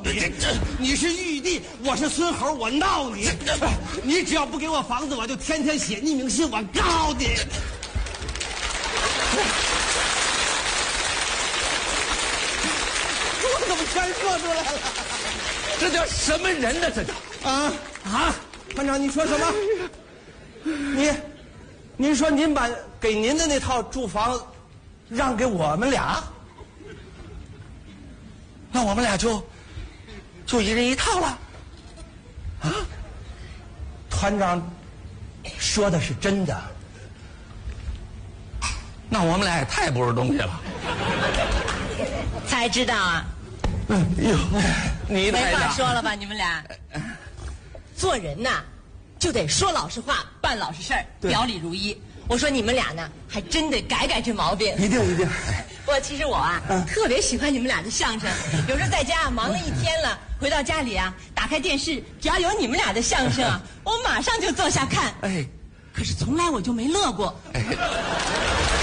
你是玉帝，我是孙猴，我闹你。你只要不给我房子，我就天天写匿名信，我告你。我怎么全说出来了？ 这叫什么人呢？这叫团长，你说什么？您说您把给您的那套住房让给我们俩，那我们俩就一人一套了啊？团长说的是真的？ 那我们俩也太不是东西了。 才知道啊。 你没话说了吧？你们俩做人呐，就得说老实话，办老实事儿，表里如一。我说你们俩呢，还真得改改这毛病。 一定。 不过其实我特别喜欢你们俩的相声。有时候在家忙了一天了，回到家里打开电视，只要有你们俩的相声我马上就坐下看。可是从来我就没乐过。